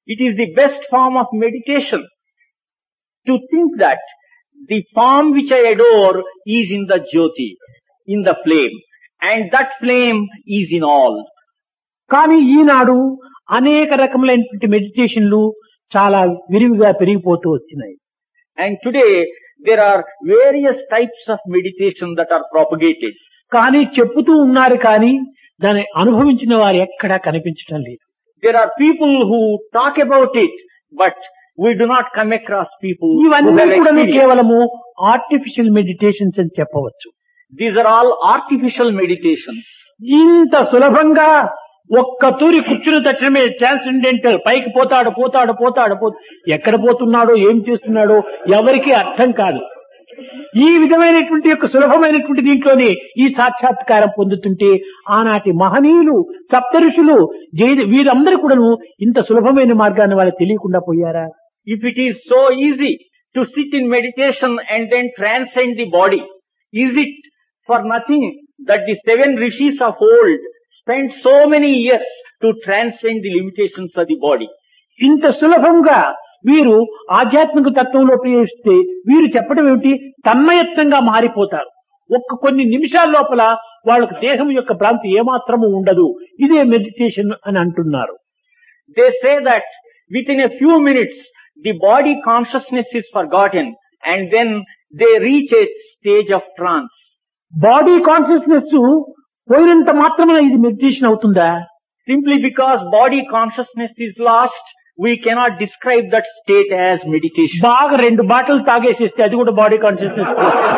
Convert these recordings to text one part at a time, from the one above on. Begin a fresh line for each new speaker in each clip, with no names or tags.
It is the best form of meditation to think that the form which I adore is in the Jyoti, in the flame, and that flame is in all.
కానీ ఈనాడు అనేక రకములైనటువంటి మెడిటేషన్లు చాలా విరివిగా పెరిగిపోతూ వచ్చినాయి.
And today there are various types of meditation that are propagated.
కానీ చెప్పుతూ ఉన్నారు కానీ దాన్ని అనుభవించిన వారు ఎక్కడా కనిపించడం లేదు.
There are people who talk about it, but we do not come across people who
ఇవన్నీ
have
కూడా
experienced.
కేవలము ఆర్టిఫిషియల్ మెడిటేషన్స్ అని చెప్పవచ్చు.
These are all artificial meditations.
ఇంత సులభంగా ఒక్క తూరి కూర్చుని తట్టడమే ట్రాన్సెండెంటల్, పైకి పోతాడు పోతాడు పోతాడు ఎక్కడ పోతున్నాడో ఏం చేస్తున్నాడో ఎవరికీ అర్థం కాదు. ఈ విధమైనటువంటి యొక్క సులభమైనటువంటి దీంట్లోనే ఈ సాక్షాత్కారం పొందుతుంటే ఆనాటి మహనీయులు సప్త ఋషులు వీరందరూ కూడాను ఇంత సులభమైన మార్గాన్ని వాళ్ళకి తెలియకుండా పోయారా?
If it is so easy to sit in meditation and then transcend the body, is it for nothing that the 7 rishis of old spent so many years to transcend the limitations of the body?
ఇంత సులభంగా వీరు ఆధ్యాత్మిక తత్వంలో ప్రవేశిస్తే వీరు చెప్పడం ఏమిటి, తన్మయత్నంగా మారిపోతారు. కొన్ని నిమిషాల లోపల వాళ్ళకు దేహం యొక్క భ్రాంతి ఏమాత్రము ఉండదు. ఇదే మెడిటేషన్ అని అంటున్నారు.
They say that within a few minutes the body consciousness is forgotten and then they reach a stage of trance.
Body consciousness పోయినంత మాత్రమే ఇది మెడిటేషన్ అవుతుందా?
Simply because body consciousness is lost, we cannot describe that state as meditation.
బాగా 2 bottle తాగేసిస్తే అది కూడా body consciousness.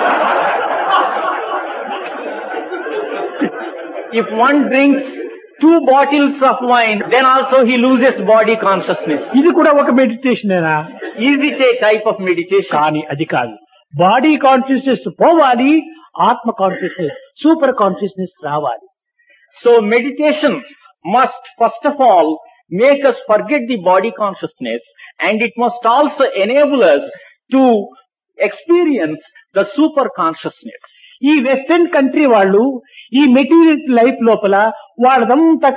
If one drinks 2 bottles of wine, then also he loses body consciousness.
ఇది కూడా ఒక మెడిటేషనేనా?
Is it a type of meditation?
కానీ అది కాదు. Body consciousness పోవాలి, ఆత్మ కాన్షియస్నెస్, సూపర్ కాన్షియస్నెస్ రావాలి.
So meditation must first of all make us forget the body consciousness, and it must also enable us to experience the super consciousness.
ఈ western country వాళ్ళు ఈ material life లోపల వాళ్ళదంతా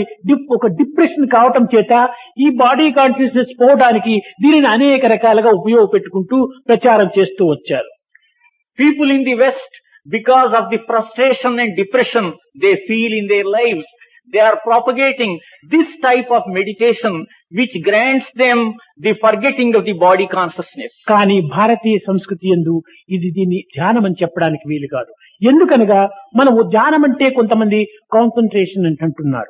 ఒక depression కావటం చేత ఈ body consciousness పోవడానికి దీనిని అనేక రకాలుగా ఉపయోగపెట్టుకుంటూ ప్రచారం చేస్తూ వచ్చారు.
People in the West, because of the frustration and depression they feel in their lives, they are propagating this type of meditation which grants them the forgetting of the body consciousness.
కానీ భారతీయ సంస్కృతి యందు ఇది దీన్ని ధ్యానం అని చెప్పడానికి వీలు కాదు. ఎందుకనగా మనము ధ్యానం అంటే కొంతమంది కాన్సంట్రేషన్ అని అంటున్నారు.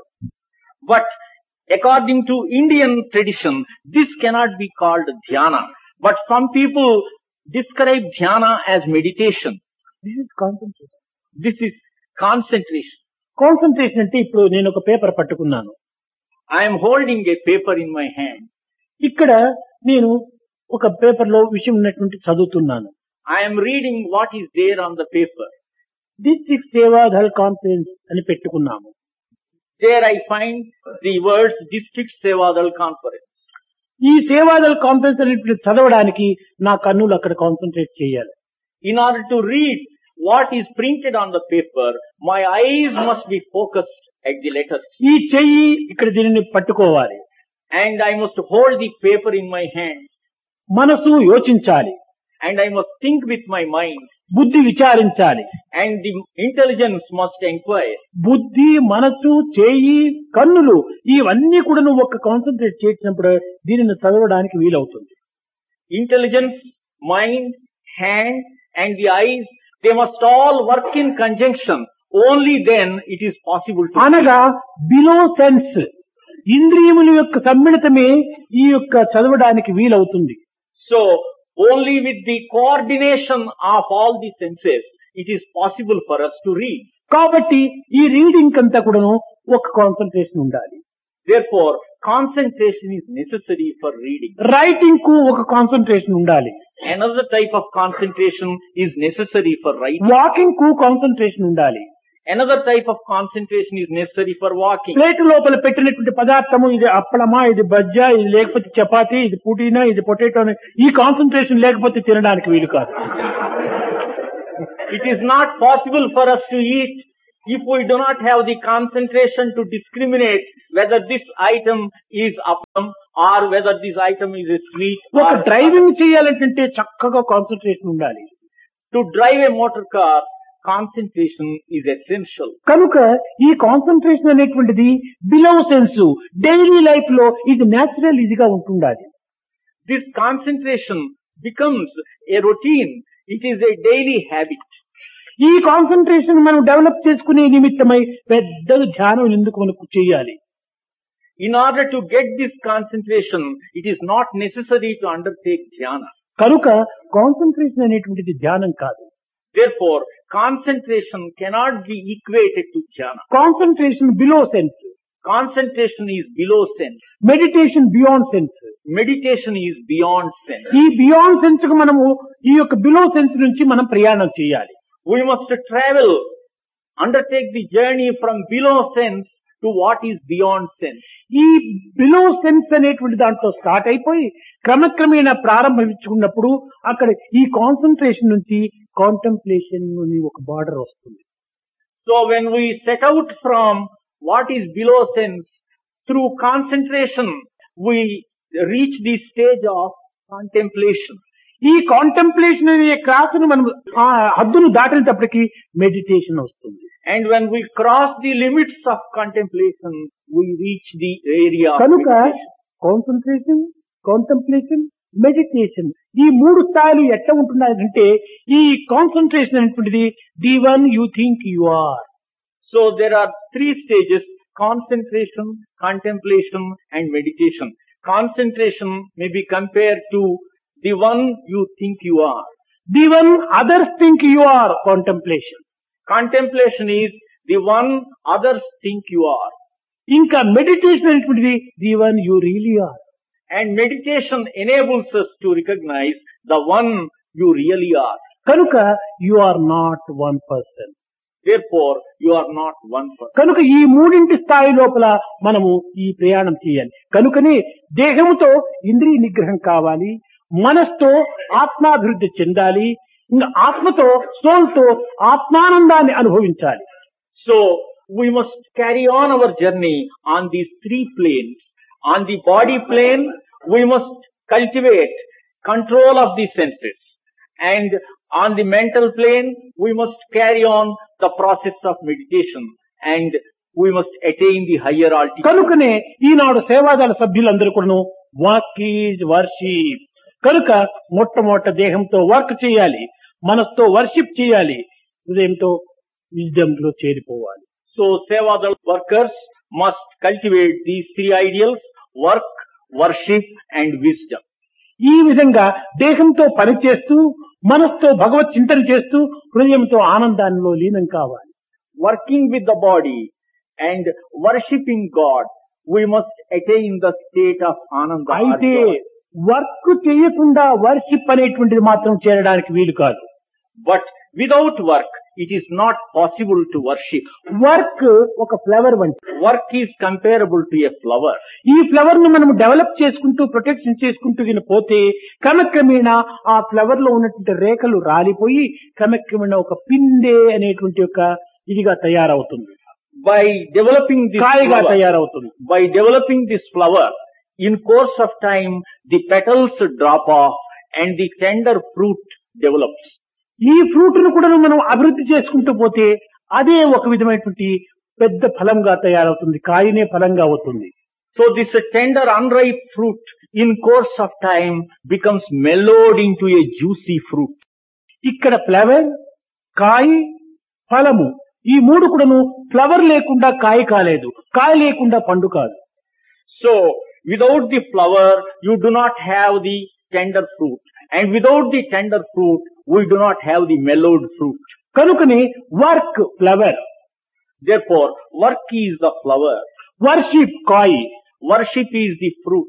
But according to Indian tradition, this cannot be called dhyana. But some people describe dhyana as meditation.
This is concentration.
This is concentration.
Concentration అంటే ఇప్పుడు నేను ఒక పేపర్ పట్టుకున్నాను.
I am holding a paper in my hand.
ఇక్కడ నేను ఒక paper లో విషయం ఉన్నటువంటి చదువుతున్నాను.
I am reading what is there on the paper.
District Seva Dal conference అని పెట్టుకున్నాము.
There I find the words District Sevadal Conference.
ఈ సేవాదల్ కాన్ఫరెన్స్ అనేది చదవడానికి నా కన్నులు అక్కడ కాన్సంట్రేట్ చేయాలి.
In order to read what is printed on the paper, my eyes must be focused at the letters.
ఈ చెయ్యి ఇక్కడ దీనిని పట్టుకోవాలి.
And I must hold the paper in my hand.
మనసు యోచించాలి.
And I must think with my mind.
బుద్ధి విచారించాలి.
And the intelligence must inquire.
బుద్ధి, మనసు, చెయ్యి, కన్నులు ఇవన్నీ కూడా నువ్వు ఒక కాన్సంట్రేట్ చేసినప్పుడు దీనిని చదవడానికి వీలవుతుంది.
Intelligence, mind, hand and the eyes, they must all work in conjunction. Only then it is possible to.
అనగా బిలో సెన్స్, ఇంద్రియముల యొక్క సమ్మిళితమే ఈ యొక్క చదవడానికి వీలవుతుంది.
So only with the coordination of all the senses it is possible for us to read.
కాబట్టి ఈ reading అంతా కూడాను ఒక కాన్సంట్రేషన్ ఉండాలి.
Therefore concentration is necessary for reading.
Writing కు ఒక కాన్సంట్రేషన్ ఉండాలి.
Another type of concentration is necessary for writing.
Walking కు కాన్సంట్రేషన్ ఉండాలి.
Another type of concentration is necessary for walking.
Plate లోపల పెట్టినటువంటి పదార్థము ఇది అప్పలమా, ఇది బజ్జ, ఇది లేకపోతే చపాతీ, ఇది పుదీనా, ఇది పొటాటో, ఈ కాన్సంట్రేషన్ లేకపోతే తినడానికి వీలు కాదు.
It is not possible for us to eat If we do not have the concentration to discriminate whether this item is appam or whether this item is a sweet
ఒక
or
driving చేయాలంటే చక్కగా concentration ఉండాలి.
to drive a motor car, concentration is essential.
కనుక ఈ concentration అనేటువంటిది below sense daily life లో ఇది natural ఇదిగా ఉంటుండాలి.
This concentration becomes a routine. It is a daily habit.
ఈ కాన్సన్ట్రేషన్ మనం డెవలప్ చేసుకునే నిమిత్తమై పెద్ద ధ్యానం ఎందుకు మనకు చేయాలి?
In order to get this concentration, it is not necessary to undertake dhyana.
కనుక కాన్సన్ట్రేషన్ అనేటువంటిది ధ్యానం కాదు.
Therefore, concentration cannot be equated to dhyana.
Concentration below sense,
Concentration is below sense.
Meditation beyond sense.
Meditation is beyond sense.
ఈ beyond sense కు మనము ఈ యొక్క below sense నుంచి మనం ప్రయాణం చేయాలి.
We must travel, undertake the journey from below sense to what is beyond sense.
ఈ బిలో సెన్స్ అనేటువంటి దాంట్లో స్టార్ట్ అయిపోయి క్రమక్రమేణా ప్రారంభించుకున్నప్పుడు అక్కడ ఈ కాన్సన్ట్రేషన్ నుంచి కాంటెంప్లేషన్ అని ఒక బార్డర్ వస్తుంది.
So when we set out from what is below sense, through concentration, we reach the stage of contemplation.
ఈ కాంటెంప్లేషన్ అనే క్రాస్ను మనం ఆ హద్దును దాటినప్పటికీ మెడిటేషన్ వస్తుంది.
And when we cross the limits of contemplation, we reach the area of
కనుక
meditation.
Concentration, contemplation, meditation ఈ మూడు స్థాయిలు ఎట్లా ఉంటున్నాయంటే ఈ కాన్సన్ట్రేషన్ అనేటువంటిది the one you think you are.
So there are three stages: concentration, contemplation and meditation. Concentration may be compared to the one you think you are.
The one others think you are contemplation.
Contemplation is the one others think you are.
ఇంకా meditation అనేటువంటిది the one you really are.
And meditation enables us to recognize the one you really are.
కనుక you are not one person.
Therefore, you are not one person.
కనుక ఈ మూడింటి స్థాయి లోపల మనము ఈ ప్రయాణం చేయాలి. కనుకనే దేహముతో ఇంద్రియ నిగ్రహం కావాలి, మనస్తో ఆత్మాభివృద్ధి చెందాలి, ఇంకా ఆత్మతో సోల్తో ఆత్మానందాన్ని అనుభవించాలి.
So, we must carry on our journey on these three planes. On the body plane, we must cultivate control of the senses. And on the mental plane, we must carry on the process of meditation. And we must attain the higher altitude.
కనుకనే ఈనాడు సేవాదళ సభ్యులందరూ కూడా work is worship. కనుక మొట్టమొదట దేహంతో work చేయాలి, మనసుతో worship చేయాలి, హృదయంతో విజ్డమ్ లో చేరిపోవాలి.
So, Sevadal workers must cultivate these three ideals: work, worship and wisdom.
ఈ విధంగా దేహంతో పనిచేస్తూ మనసుతో భగవత్ చింతన చేస్తూ హృదయంతో ఆనందాల్లో లీనం కావాలి.
Working with the body and worshipping God, we must attain the state of Ananda.
అయితే వర్క్ చేయకుండా వర్షిప్ అనేటువంటిది మాత్రం చేరడానికి వీలు కాదు.
But without work, it is not possible to worship.
Work ఒక ఫ్లవర్ వంటి.
Work is comparable to a flower.
ఈ ఫ్లవర్ ను మనం డెవలప్ చేసుకుంటూ ప్రొటెక్షన్ చేసుకుంటూ గిన పోతే క్రమక్రమేణా ఆ ఫ్లవర్ లో ఉన్నటువంటి రేఖలు రాలిపోయి క్రమక్రమేణా ఒక పిందె అనేటువంటి ఒక ఇదిగా తయారవుతుంది,
By developing this
కాయగా
flower,
తయారవుతుంది.
by developing this flower, in course of time, the petals drop off and the tender fruit develops.
ఈ ఫ్రూట్ ను కూడా మనం అభివృద్ధి చేసుకుంటూ పోతే అదే ఒక విధమైనటువంటి పెద్ద ఫలంగా తయారవుతుంది, కాయనే ఫలంగా అవుతుంది.
So this tender unripe fruit in course of time becomes mellowed into a juicy fruit.
ఇక్కడ ఫ్లవర్, కాయ, ఫలము ఈ మూడు కూడాను ఫ్లవర్ లేకుండా కాయ కాలేదు, కాయ లేకుండా పండు కాదు.
So without the flower, you do not have the tender fruit. And without the tender fruit, we do not have the mellowed fruit.
కనుకనే work flower,
Therefore, work is the flower.
Worship కాయ,
Worship is the fruit.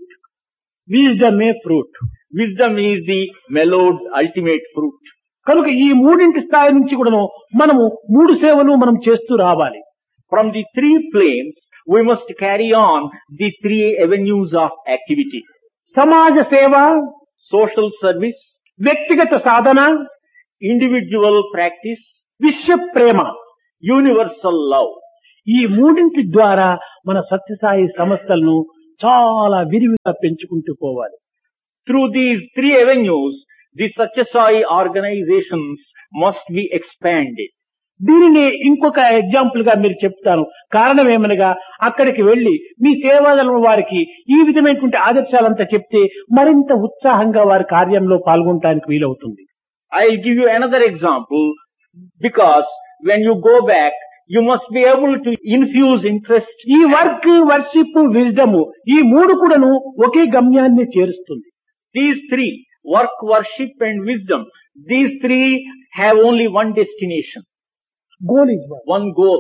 Wisdom A fruit.
Wisdom is the mellowed ultimate fruit.
కనుక ఈ మూడింటి స్థాయి నుంచి కూడాను మనము మూడు సేవలు మనం చేస్తూ రావాలి.
From the three planes, we must carry on the three avenues of activity:
సమాజ సేవ,
social service,
వ్యక్తిగత సాధన,
individual practice,
విశ్వ ప్రేమ.
universal love.
ఈ మూడింటి ద్వారా మన సత్యసాయి సంస్థలను చాలా విరివిగా పెంచుకుంటూ పోవాలి.
Through these three avenues, the Satyasai organizations must be expanded.
దీనిని ఇంకొక ఎగ్జాంపుల్ గా మీరు చెప్తాను. కారణం ఏమనగా అక్కడికి వెళ్లి మీ సేవాదళం వారికి ఈ విధమైనటువంటి ఆదర్శాలంతా చెప్తే మరింత ఉత్సాహంగా వారి కార్యంలో పాల్గొనడానికి వీలవుతుంది.
I'll give you another example, because when you go back, you must be able to infuse interest.
ఈ వర్క్, వర్షిప్, విజ్డమ్ ఈ మూడు కూడాను ఒకే గమ్యాన్ని చేరుస్తుంది.
These three, work, worship and wisdom, these three have only one destination.
Goal is
One goal.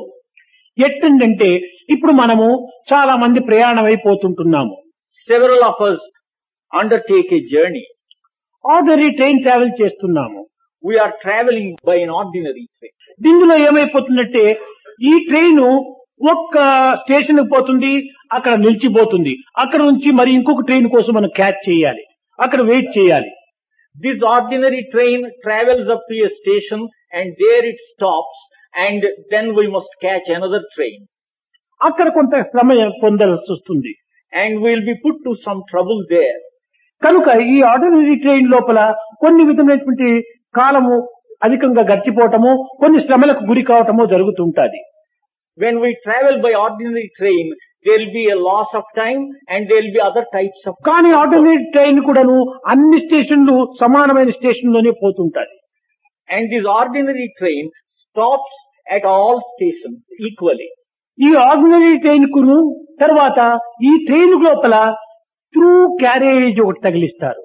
ఎట్టంటే ఇప్పుడు మనము చాలా మంది ప్రయాణం అయిపోతుంటున్నాము.
Several of us undertake a journey.
Ordinary train travel చేస్తున్నాము.
We are traveling by an ordinary train.
దీనిలో ఏమైపోతుందంటే ఈ train ఒక్క స్టేషన్ పోతుంది, అక్కడ నిలిచిపోతుంది. అక్కడ నుంచి మరి ఇంకొక ట్రైన్ కోసం మనం క్యాచ్ చేయాలి, అక్కడ వెయిట్ చేయాలి.
This ordinary train travels up to a station and there it stops, and then we must catch another train.
అక్కడ కొంత శ్రమ పొందాల్సి వస్తుంది.
And we'll be put to some trouble there.
కనుక ఈ ఆర్డినరీ ట్రైన్ లోపల కొన్ని విధమైనటువంటి కాలము అధికంగా గడిచిపోవటము, కొన్ని శ్రమలకు గురి కావటము జరుగుతుంటది.
When we travel by ordinary train, there will be a loss of time and there will be other types of.
కానీ ఆర్డినరీ ట్రైన్ కూడాను అన్ని స్టేషన్లు సమానమైన స్టేషన్లోనే పోతుంటది.
And this ordinary train stops at all stations equally.
ఈ ordinary train కును తర్వాత ఈ train లోపల through carriage ఒకటి తగిలిస్తారు.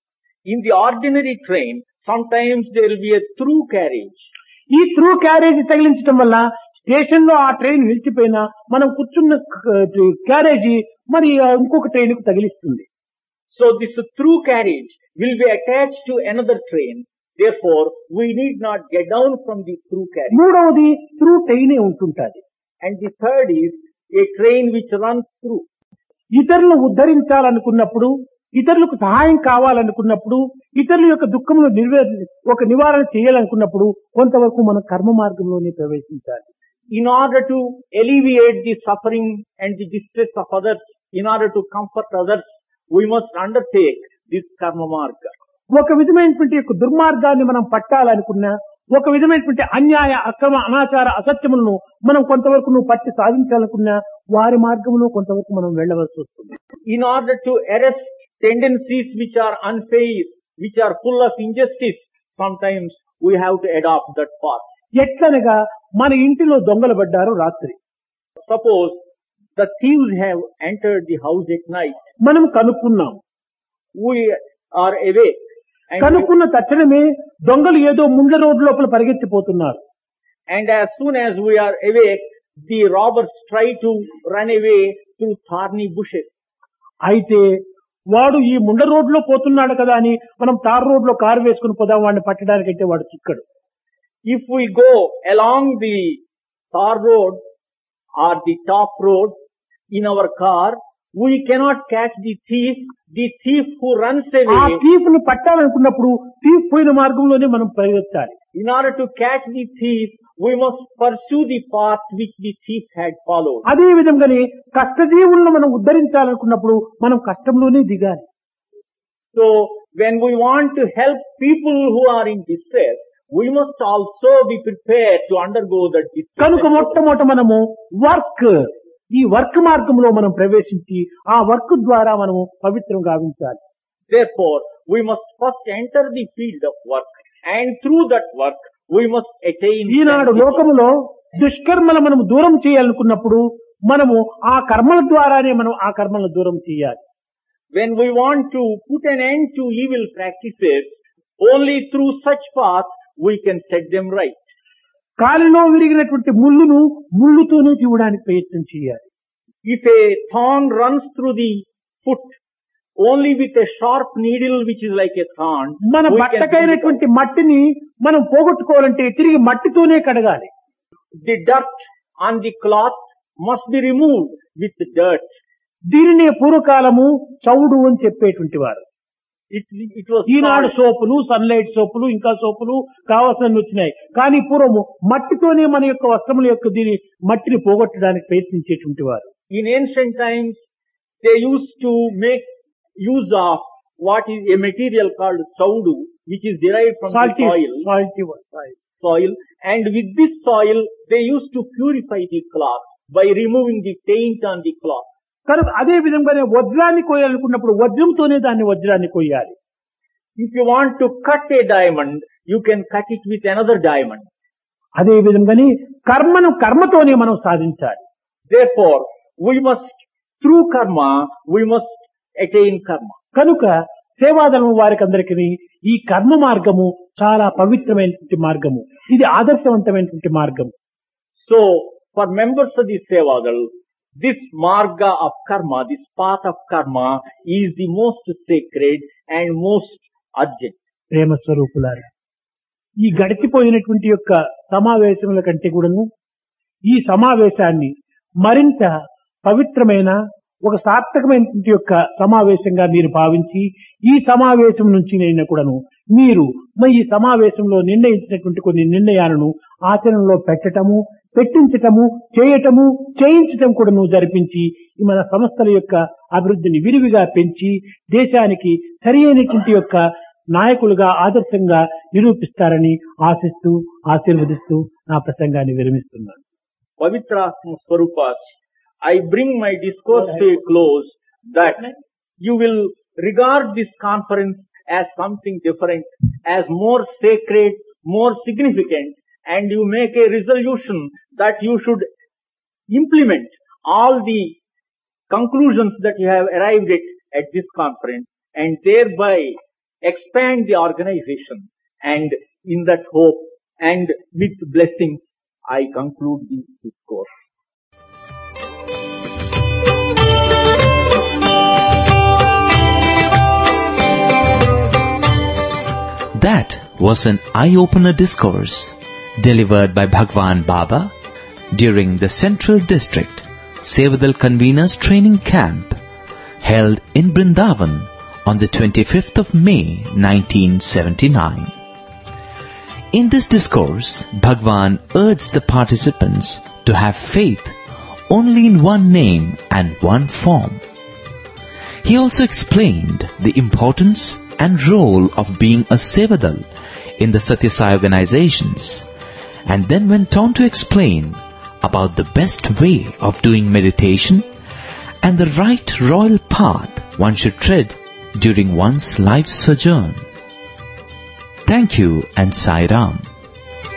In the ordinary train, sometimes there will be a through carriage.
ఈ త్రూ క్యారేజ్ తగిలించడం వల్ల స్టేషన్ లో ఆ ట్రైన్ నిలిచిపోయినా మనం కూర్చున్న క్యారేజీ మరి ఇంకొక ట్రైన్ కు తగిలిస్తుంది.
So this through carriage will be attached to another train. Therefore, we need not get down from the through carriage.
మూడవది through ట్రైనే ఉంటుంటది.
And the third is a train which runs through.
ఇతరులను ఉద్ధరించాలనుకున్నప్పుడు, ఇతరులకు సహాయం కావాలనుకున్నప్పుడు, ఇతరుల యొక్క దుఃఖమును నివారణ చేయాలనుకున్నప్పుడు కొంతవరకు మనం కర్మ మార్గంలోనే ప్రవేశించాలి.
In order to alleviate the suffering and the distress of others, in order to comfort others, we must undertake this karma marga.
ఒక విధమైనటువంటి యొక్క దుర్మార్గాన్ని మనం పట్టాలనుకున్నా, ఒక విధమైనటువంటి అన్యాయ, అక్రమ, అనాచార, అసత్యములను మనం కొంతవరకు పట్టి సాధించాలనుకున్నా వారి మార్గంలో కొంతవరకు మనం వెళ్ళవలసి వస్తుంది.
In order to arrest tendencies which are unfair, which are full of injustice, sometimes we have to adopt that path.
ఎట్లనగా మన ఇంటిలో దొంగలు పడ్డారు రాత్రి.
Suppose the thieves have entered the house at night.
మనం కనుక్కున్నాం.
We are awake.
కనుక్కున్న తక్షణమే దొంగలు ఏదో ముండ్ల రోడ్డు లోపల పరిగెత్తిపోతున్నారు.
And as soon as we are awake, the robbers try to run away through thorny bushes.
అయితే వాడు ఈ ముండ రోడ్లో పోతున్నాడు కదా అని మనం తార్ రోడ్ లో కారు వేసుకుని పోదాం వాడిని పట్టడానికంటే వాడు చిక్కడు.
If we go along the tar road or the top road in our car, we cannot catch the thief. The thief who runs
ఆ
away.
థీఫ్ ని పట్టాలనుకున్నప్పుడు థీఫ్ పోయిన మార్గంలోనే మనం పరిగెత్తాలి.
In order to catch the thief, we must pursue the path which the thief had followed.
అదే విధంగానే కష్టజీవులను మనం ఉద్ధరించాలనుకున్నప్పుడు మనం కష్టంలోనే దిగాలి.
So, when we want to help people who are in distress, we must also be prepared to undergo that distress.
కనుక మొట్టమొదట మనము ఈ work మార్గంలో మనం ప్రవేశించి ఆ వర్క్ ద్వారా మనము పవిత్రం గావించాలి.
Therefore, we must first enter the field of work, and through that work, we must attain.
ఈనాడు లోకములో దుష్కర్మలు మనం దూరం చేయాలనుకున్నప్పుడు మనము ఆ కర్మల ద్వారానే మనం ఆ కర్మలను దూరం చేయాలి.
When we want to put an end to evil practices, only through such path we can set them right.
కాలిలో విరిగినటువంటి ముళ్ళును ముళ్ళుతోనే తీయడానికి ప్రయత్నం చేయాలి.
If a thorn runs through the foot, only with a sharp needle which is like a thorn,
మన
we can
బట్టకైనటువంటి మట్టిని మనం పోగొట్టుకోవాలంటే తిరిగి మట్టితోనే కడగాలి.
the dirt on the cloth must be removed with dirt.
దీనినే పూర్వకాలము చౌడు అని చెప్పేటువంటి వారు.
It was
Eenadu
called,
సోపులు, sunlight సోపులు, ఇంకా సోపులు కావాల్సినవి వచ్చినాయి. కానీ పూర్వము మట్టితోనే మన యొక్క వస్త్రముల యొక్క దీని మట్టిని పోగొట్టడానికి ప్రయత్నించేటువంటి వారు.
in ancient times, they used to make use of what is a material called chaudu, which is derived from the soil. And with this soil, they used to purify the cloth by removing the taint on the cloth.
కనుక అదే విధంగానే వజ్రాన్ని కోయాలనుకున్నప్పుడు వజ్రంతోనే దాన్ని వజ్రాన్ని కొయ్యాలి.
If you want to cut a diamond, you can cut it with another diamond.
అదే విధంగానే కర్మను కర్మతోనే మనం సాధించాలి.
Therefore, through karma, we must attain karma.
కనుక సేవాదళం వారికి అందరికీ ఈ కర్మ మార్గము చాలా పవిత్రమైనటువంటి మార్గము, ఇది ఆదర్శవంతమైనటువంటి మార్గము.
So, for members of the Sevadal, this marga of karma, this path of karma is the most sacred and most urgent.
ప్రేమ స్వరూపులారా, ఈ గడిచిపోయినటువంటి యొక్క సమావేశముల కంటే కూడాను ఈ సమావేశాన్ని మరింత పవిత్రమైన ఒక సార్థకమైనటువంటి యొక్క సమావేశంగా మీరు భావించి ఈ సమావేశం నుంచి నేను కూడాను మీరు ఈ సమావేశంలో నిర్ణయించినటువంటి కొన్ని నిర్ణయాలను ఆచరణలో పెట్టించటము, చేయించటం కూడాను జరిపించి మన సంస్థల యొక్క అభివృద్ధిని విరివిగా పెంచి దేశానికి సరి అయినటువంటి యొక్క నాయకులుగా ఆదర్శంగా నిరూపిస్తారని ఆశిస్తూ ఆశీర్వదిస్తూ నా ప్రసంగాన్ని విరమిస్తున్నాను.
Pavitratma Swarupas, I bring my discourse to a close that you will regard this conference as something different, as more sacred, more significant, and you make a resolution that you should implement all the conclusions that you have arrived at this conference and thereby expand the organization. And in that hope and with blessings, I conclude this discourse.
That was an eye-opener discourse delivered by Bhagwan Baba during the Central District Sevadal Conveners Training Camp held in Brindavan on the 25th of May 1979. In this discourse, Bhagwan urged the participants to have faith only in one name and one form. He also explained the importance and role of being a Sevadal in the Satya Sai organizations, and then went on to explain about the best way of doing meditation and the right royal path one should tread during one's life sojourn. Thank you and Sai Ram.